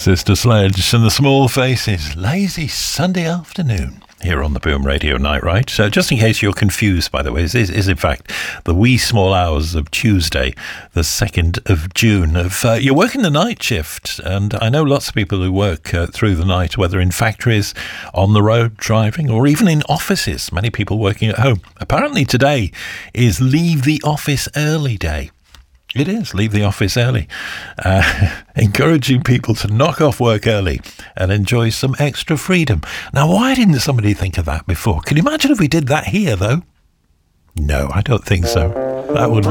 Sister Sledge and the Small Faces. Lazy Sunday afternoon here on the Boom Radio Night Ride. So just in case you're confused, by the way, this is in fact the wee small hours of Tuesday, the 2nd of June. You're working the night shift, and I know lots of people who work through the night, whether in factories, on the road driving, or even in offices. Many people working at home. Apparently today is Leave the Office Early Day. It is, leave the office early. Encouraging people to knock off work early and enjoy some extra freedom. Now, why didn't somebody think of that before? Can you imagine if we did that here, though? No, I don't think so. That would